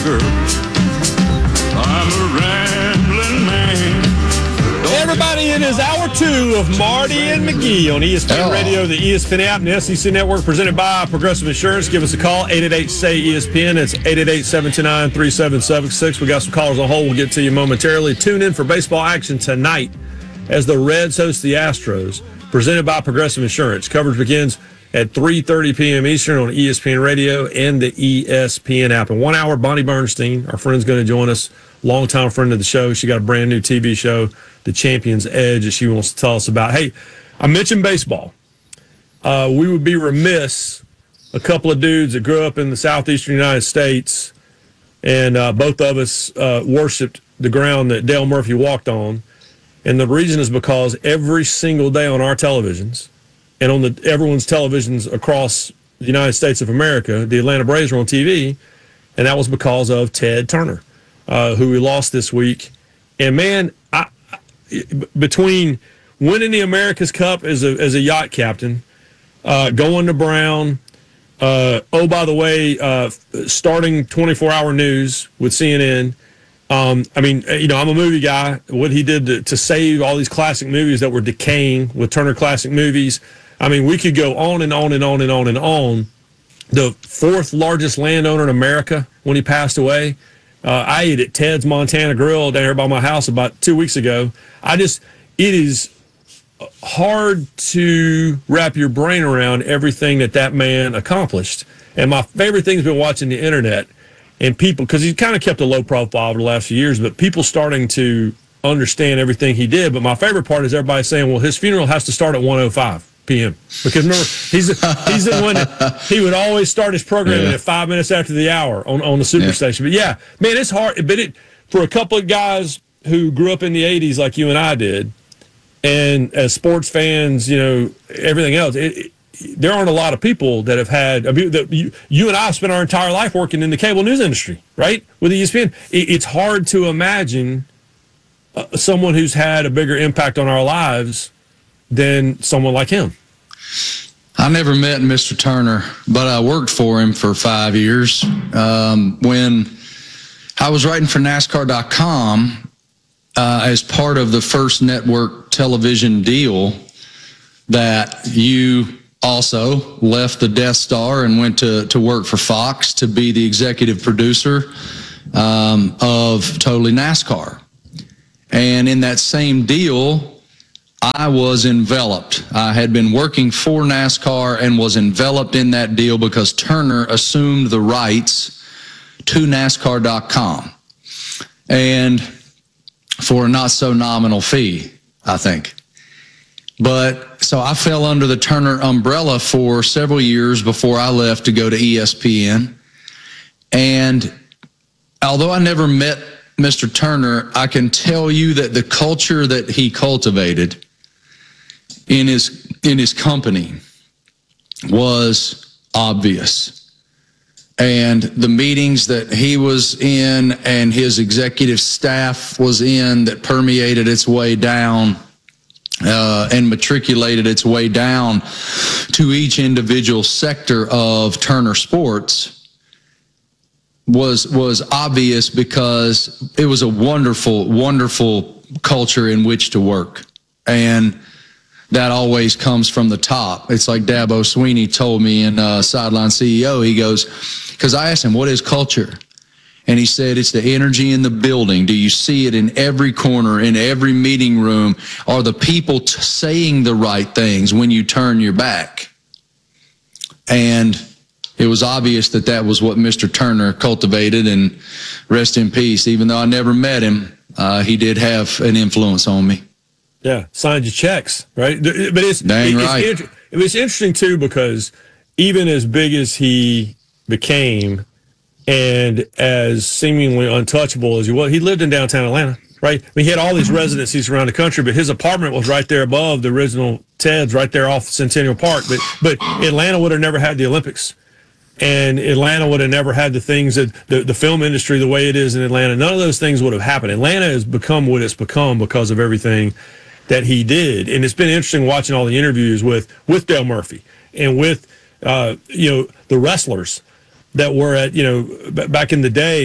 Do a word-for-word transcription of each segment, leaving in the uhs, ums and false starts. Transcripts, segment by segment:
girl. I'm a rambling man. Everybody, it is hour two of Marty and McGee on E S P N oh. Radio, the E S P N app, and the S E C Network, presented by Progressive Insurance. Give us a call, eight eight eight, S A Y, E S P N. It's eight eight eight, seven two nine, three seven seven six. We got some callers on hold. We'll get to you momentarily. Tune in for baseball action tonight as the Reds host the Astros, presented by Progressive Insurance. Coverage begins at three thirty p.m. Eastern on E S P N Radio and the E S P N app. In one hour, Bonnie Bernstein, our friend's going to join us, longtime friend of the show. She got a brand new T V show, The Champion's Edge, that she wants to tell us about. Hey, I mentioned baseball. Uh, we would be remiss, a couple of dudes that grew up in the southeastern United States, and uh, both of us uh, worshipped the ground that Dale Murphy walked on. And the reason is because every single day on our televisions, and on the everyone's televisions across the United States of America, the Atlanta Braves were on T V, and that was because of Ted Turner, uh, who we lost this week. And, man, I, I, between winning the America's Cup as a, as a yacht captain, uh, going to Brown, uh, oh, by the way, uh, starting twenty-four hour news with C N N, Um, I mean, you know, I'm a movie guy. What he did to, to save all these classic movies that were decaying with Turner Classic Movies. I mean, we could go on and on and on and on and on. The fourth largest landowner in America when he passed away. Uh, I ate at Ted's Montana Grill down here by my house about two weeks ago. I just, it is hard to wrap your brain around everything that that man accomplished. And my favorite thing's been watching the internet. And people, because he kind of kept a low profile over the last few years, but people starting to understand everything he did. But my favorite part is everybody saying, well, his funeral has to start at one oh five p.m. Because remember, he's he's the one that he would always start his programming yeah. at five minutes after the hour on, on the Superstation. Yeah. But yeah, man, it's hard. But it for a couple of guys who grew up in the eighties like you and I did, and as sports fans, you know, everything else, it, it there aren't a lot of people that have had. I mean, that you, you and I have spent our entire life working in the cable news industry, right? With E S P N, it, it's hard to imagine uh, someone who's had a bigger impact on our lives than someone like him. I never met Mister Turner, but I worked for him for five years. Um, when I was writing for NASCAR dot com uh, as part of the first network television deal that you also left the Death Star and went to, to work for Fox to be the executive producer um, of Totally NASCAR. And in that same deal, I was enveloped. I had been working for NASCAR and was enveloped in that deal because Turner assumed the rights to NASCAR dot com. And for a not so nominal fee, I think. But so I fell under the Turner umbrella for several years before I left to go to E S P N. And although I never met Mister Turner, I can tell you that the culture that he cultivated in his in his company was obvious. And the meetings that he was in and his executive staff was in that permeated its way down uh, and matriculated its way down to each individual sector of Turner Sports was was obvious because it was a wonderful, wonderful culture in which to work. And that always comes from the top. It's like Dabo Sweeney told me in uh, Sideline C E O. He goes, because I asked him, what is culture? And he said, it's the energy in the building. Do you see it in every corner, in every meeting room? Are the people t- saying the right things when you turn your back? And it was obvious that that was what Mister Turner cultivated, and rest in peace. Even though I never met him, uh, he did have an influence on me. Yeah, signed your checks, right? But it's Dang it, right. It's, it's interesting too because even as big as he became, and as seemingly untouchable as he was, he lived in downtown Atlanta, right? I mean, he had all these residencies around the country, but his apartment was right there above the original Ted's, right there off Centennial Park. But but Atlanta would have never had the Olympics. And Atlanta would have never had the things that the, the film industry, the way it is in Atlanta, none of those things would have happened. Atlanta has become what it's become because of everything that he did. And it's been interesting watching all the interviews with, with Dale Murphy and with, uh, you know, the wrestlers that were at, you know, b- back in the day,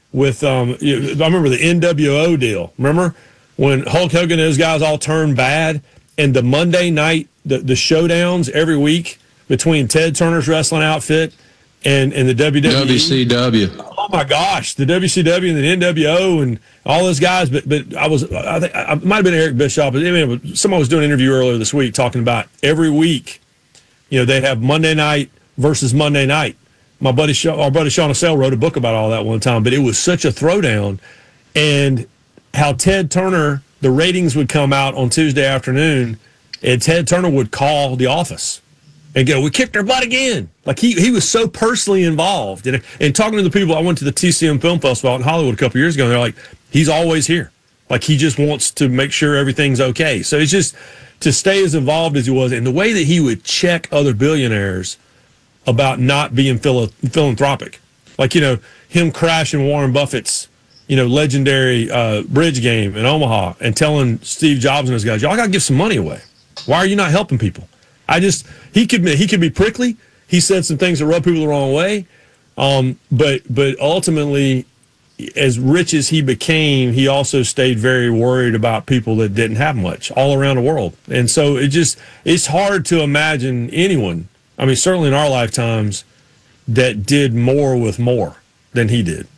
with um, you, I remember the N W O deal. Remember when Hulk Hogan and those guys all turned bad, and the Monday night the, the showdowns every week between Ted Turner's wrestling outfit and and the W W E. W C W. Oh my gosh, the W C W and the N W O and all those guys. But but I was I think I might have been Eric Bischoff, but I mean, someone was doing an interview earlier this week talking about every week, you know, they have Monday night versus Monday night. My buddy, our buddy Sean Assell wrote a book about all that one time, but it was such a throwdown, and how Ted Turner, the ratings would come out on Tuesday afternoon, and Ted Turner would call the office and go, "We kicked our butt again." Like he he was so personally involved, and and talking to the people. I went to the T C M Film Festival in Hollywood a couple years ago, and they're like, "He's always here. Like he just wants to make sure everything's okay." So it's just to stay as involved as he was, and the way that he would check other billionaires about not being philo- philanthropic. Like, you know, him crashing Warren Buffett's, you know, legendary uh, bridge game in Omaha and telling Steve Jobs and those guys, y'all got to give some money away. Why are you not helping people? I just, he could be, he could be prickly. He said some things that rub people the wrong way. Um, but, but ultimately, as rich as he became, he also stayed very worried about people that didn't have much all around the world. And so it just, it's hard to imagine anyone, I mean, certainly in our lifetimes, that did more with more than he did.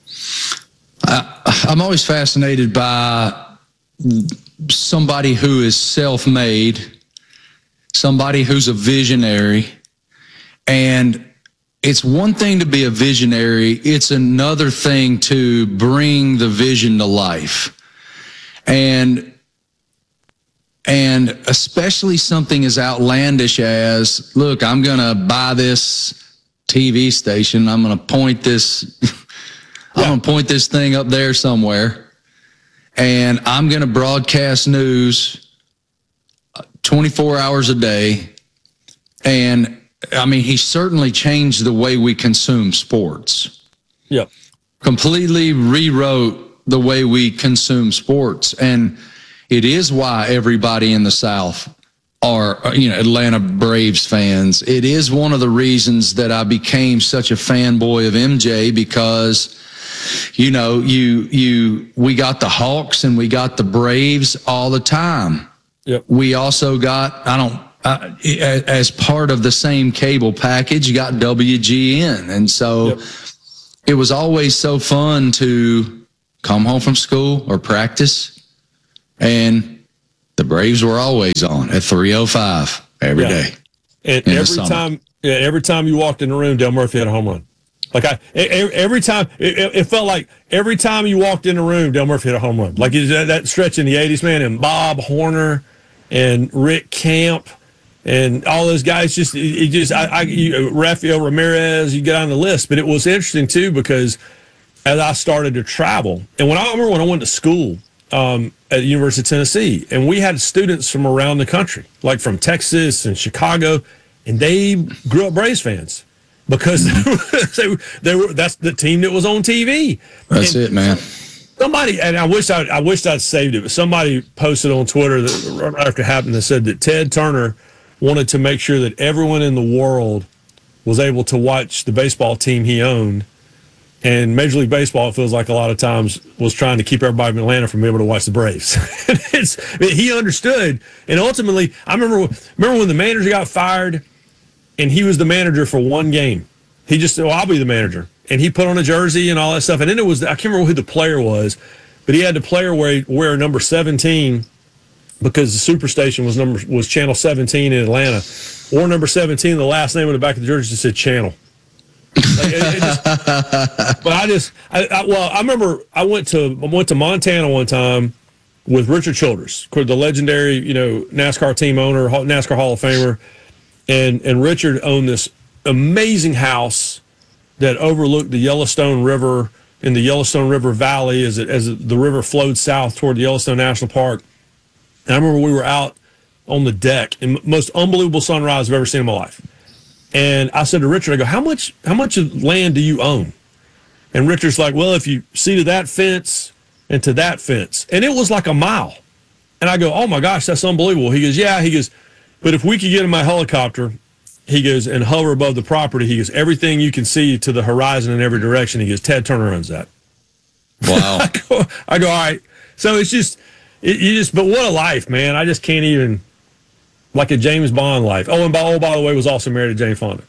I, I'm always fascinated by somebody who is self-made, somebody who's a visionary. And it's one thing to be a visionary. It's another thing to bring the vision to life. And And especially something as outlandish as, look, I'm going to buy this T V station. I'm going to point this, yeah. I'm going to point this thing up there somewhere. And I'm going to broadcast news twenty-four hours a day. And I mean, he certainly changed the way we consume sports. Yep. Completely rewrote the way we consume sports. And it is why everybody in the South are, you know, Atlanta Braves fans. It is one of the reasons that I became such a fanboy of M J, because, you know, you, you, we got the Hawks and we got the Braves all the time. Yep. We also got, I don't, uh, as part of the same cable package, you got W G N. And so yep. It was always so fun to come home from school or practice, and the Braves were always on at three oh five every yeah. day. And every time, yeah, every time you walked in the room, Dale Murphy had a home run. Like I, every time, it, it felt like every time you walked in the room, Dale Murphy had a home run. Like that, that stretch in the eighties, man, and Bob Horner and Rick Camp and all those guys. Just, it just, I, I you, Rafael Ramirez, you get on the list. But it was interesting too, because as I started to travel, and when I remember when I went to school um, at the University of Tennessee, and we had students from around the country, like from Texas and Chicago, and they grew up Braves fans. Because they, they were, that's the team that was on T V. That's and it, man. Somebody, and I wish I, I wished I'd saved it, but somebody posted on Twitter that right after it happened that said that Ted Turner wanted to make sure that everyone in the world was able to watch the baseball team he owned. And Major League Baseball, it feels like a lot of times, was trying to keep everybody in Atlanta from being able to watch the Braves. it's, he understood, and ultimately, I remember remember when the manager got fired. And he was the manager for one game. He just said, well, I'll be the manager. And he put on a jersey and all that stuff. And then it was, I can't remember who the player was, but he had the player wear, wear number seventeen because the Superstation was number was channel seventeen in Atlanta. Or number seventeen, the last name on the back of the jersey just said channel. Like, it, it just, but I just, I, I, well, I remember I went to I went to Montana one time with Richard Childress, the legendary, you know, NASCAR team owner, NASCAR Hall of Famer. And and Richard owned this amazing house that overlooked the Yellowstone River in the Yellowstone River Valley as it, as it, the river flowed south toward the Yellowstone National Park. And I remember we were out on the deck, and most unbelievable sunrise I've ever seen in my life. And I said to Richard, I go, how much how much of land do you own? And Richard's like, well, if you see to that fence and to that fence. And it was like a mile. And I go, oh my gosh, that's unbelievable. He goes, yeah. He goes, but if we could get in my helicopter, he goes, and hover above the property, he goes, everything you can see to the horizon in every direction, he goes, Ted Turner owns that. Wow. I, go, I go, all right. So it's just, it, you just, but what a life, man. I just can't even, like a James Bond life. Oh, and by, oh, by the way, was also married to Jane Fonda.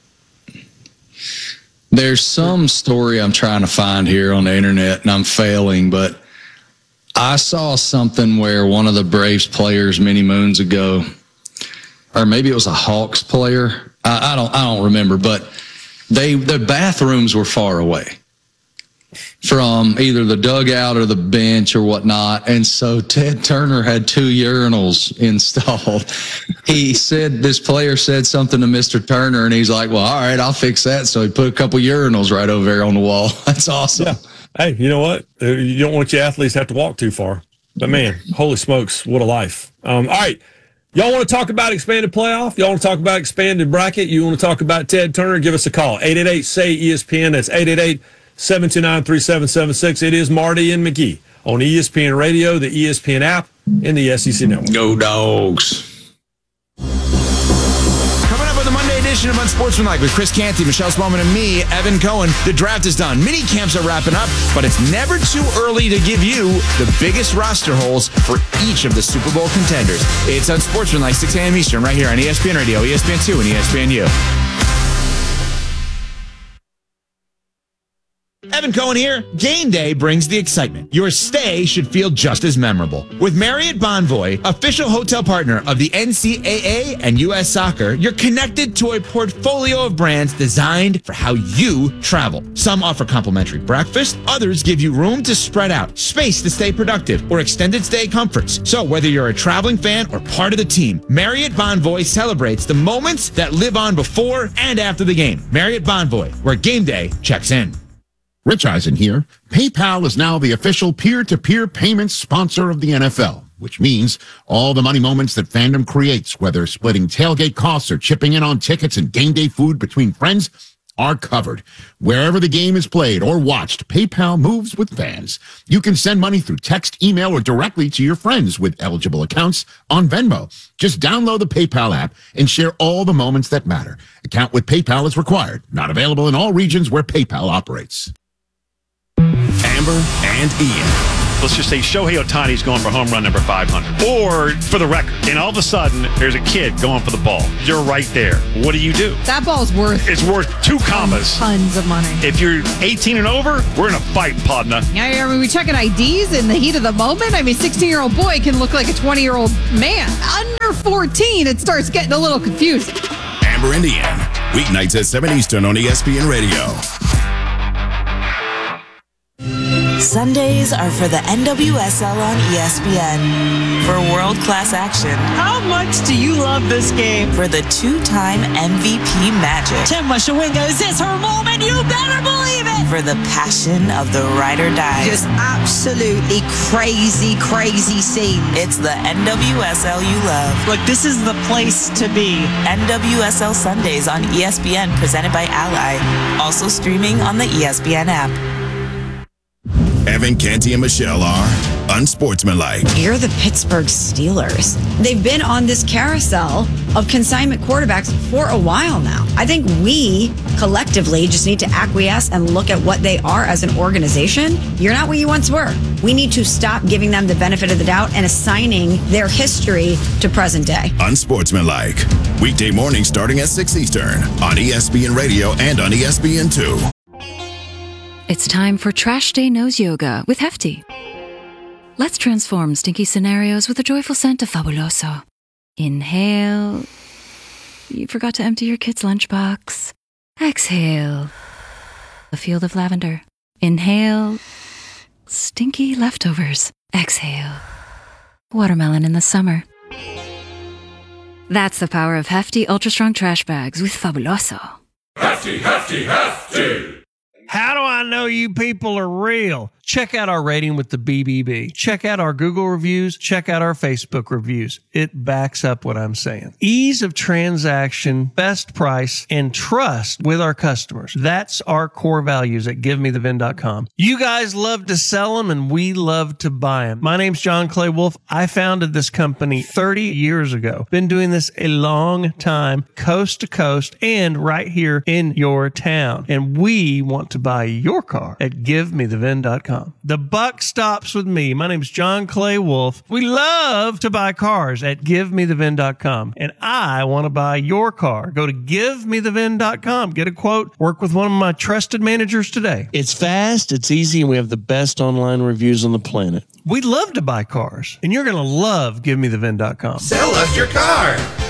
There's some story I'm trying to find here on the internet, and I'm failing, but I saw something where one of the Braves players many moons ago, or maybe it was a Hawks player, I, I don't I don't remember, but they the bathrooms were far away from either the dugout or the bench or whatnot. And so Ted Turner had two urinals installed. He said, this player said something to Mister Turner, and he's like, well, all right, I'll fix that. So he put a couple urinals right over there on the wall. That's awesome. Yeah. Hey, you know what? You don't want your athletes to have to walk too far. But, man, holy smokes, what a life. Um, all right. Y'all want to talk about expanded playoff? Y'all want to talk about expanded bracket? You want to talk about Ted Turner? Give us a call. eight eight eight, S A Y, E S P N. That's eight eight eight, seven two nine, three seven seven six. It is Marty and McGee on E S P N Radio, the E S P N app, and the S E C Network. Go Dogs. Coming up with the Monday edition of Unsportsmanlike with Chris Canty, Michelle Spellman, and me, Evan Cohen. The draft is done. Mini camps are wrapping up, but it's never too early to give you the biggest roster holes for each of the Super Bowl contenders. It's Unsportsmanlike, six a.m. Eastern, right here on E S P N Radio, E S P N two, and E S P N U. Evan Cohen here. Game day brings the excitement. Your stay should feel just as memorable. With Marriott Bonvoy, official hotel partner of the N C double A and U S Soccer, you're connected to a portfolio of brands designed for how you travel. Some offer complimentary breakfast, others give you room to spread out, space to stay productive, or extended stay comforts. So whether you're a traveling fan or part of the team, Marriott Bonvoy celebrates the moments that live on before and after the game. Marriott Bonvoy, where game day checks in. Rich Eisen here. PayPal is now the official peer-to-peer payments sponsor of the N F L, which means all the money moments that fandom creates, whether splitting tailgate costs or chipping in on tickets and game day food between friends, are covered. Wherever the game is played or watched, PayPal moves with fans. You can send money through text, email, or directly to your friends with eligible accounts on Venmo. Just download the PayPal app and share all the moments that matter. Account with PayPal is required. Not available in all regions where PayPal operates. Amber and Ian. Let's just say Shohei Ohtani's going for home run number five hundred. Or for the record, and all of a sudden, there's a kid going for the ball. You're right there. What do you do? That ball's worth It's worth two commas. tons of money. If you're eighteen and over, we're in a fight, partner. Yeah, I mean, we checking I Ds in the heat of the moment. I mean, sixteen-year-old boy can look like a twenty-year-old man. Under fourteen, it starts getting a little confusing. Amber and Ian. Weeknights at seven Eastern on E S P N Radio. Sundays are for the N W S L on E S P N. For world-class action. How much do you love this game? For the two-time M V P magic. Chema Shawinga, is this her moment? You better believe it! For the passion of the ride or die. Just absolutely crazy, crazy scene. It's the N W S L you love. Look, this is the place to be. N W S L Sundays on E S P N, presented by Ally. Also streaming on the E S P N app. Evan, Canty, and Michelle are unsportsmanlike. You're the Pittsburgh Steelers. They've been on this carousel of consignment quarterbacks for a while now. I think we collectively just need to acquiesce and look at what they are as an organization. You're not what you once were. We need to stop giving them the benefit of the doubt and assigning their history to present day. Unsportsmanlike. Weekday morning starting at six Eastern on E S P N Radio and on E S P N two. It's time for Trash Day Nose Yoga with Hefty. Let's transform stinky scenarios with a joyful scent of Fabuloso. Inhale. You forgot to empty your kid's lunchbox. Exhale. A field of lavender. Inhale. Stinky leftovers. Exhale. Watermelon in the summer. That's the power of Hefty Ultra Strong Trash Bags with Fabuloso. Hefty, hefty, hefty. How do I know you people are real? Check out our rating with the B B B. Check out our Google reviews. Check out our Facebook reviews. It backs up what I'm saying. Ease of transaction, best price, and trust with our customers. That's our core values at give me the vin dot com. You guys love to sell them, and we love to buy them. My name's John Clay Wolf. I founded this company thirty years ago. Been doing this a long time, coast to coast, and right here in your town. And we want to to buy your car at give me the V I N dot com. The buck stops with me. My name's John Clay Wolf. We love to buy cars at give me the V I N dot com. And I want to buy your car. Go to give me the V I N dot com. Get a quote. Work with one of my trusted managers today. It's fast, it's easy, and we have the best online reviews on the planet. We love to buy cars. And you're going to love give me the V I N dot com. Sell us your car.